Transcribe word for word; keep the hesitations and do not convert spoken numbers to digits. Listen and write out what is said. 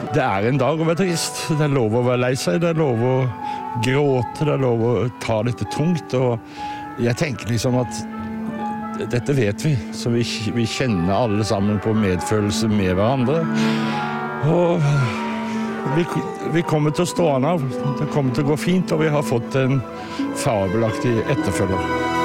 det er en dag å være trist. Det er lov å være lei seg, det er lov å gråte, det er lov å ta dette tungt. Og jeg tenker liksom at dette vet vi, så vi, vi kjenner alle sammen på medfølelse med hverandre. Og vi, vi kommer til å stå an av. Det kommer til å gå fint, og vi har fått en fabelaktig etterfølger.